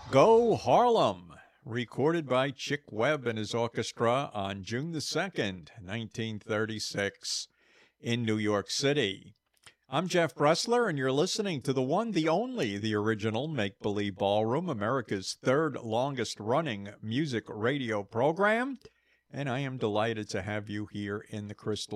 Go Harlem, recorded by Chick Webb and his orchestra on June the 2nd, 1936, in New York City. I'm Jeff Bressler, and you're listening to the one, the only, the original Make Believe Ballroom, America's third longest running music radio program. And I am delighted to have you here in the Crystal